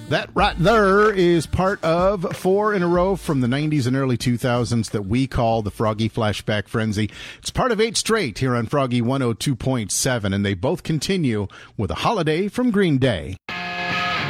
That right there is part of 4 in a row from the 90s and early 2000s that we call the Froggy Flashback Frenzy. It's part of 8 straight here on Froggy 102.7, and they both continue with a holiday from Green Day.